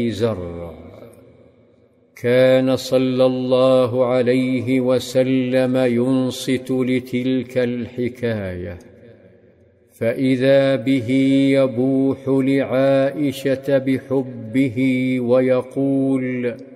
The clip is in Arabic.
زرع. كان صلى الله عليه وسلم ينصت لتلك الحكايه، فإذا به يبوح لعائشة بحبه ويقول: